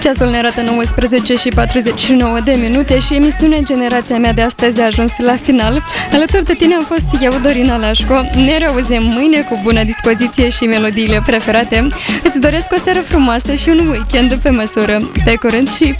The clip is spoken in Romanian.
Ceasul ne arată 19 și 49 de minute și emisiunea Generația mea de astăzi a ajuns la final. Alături de tine am fost eu, Dorina Lașco. Ne reauzim mâine cu bună dispoziție și melodiile preferate. Îți doresc o seară frumoasă și un weekend pe măsură. Pe curând și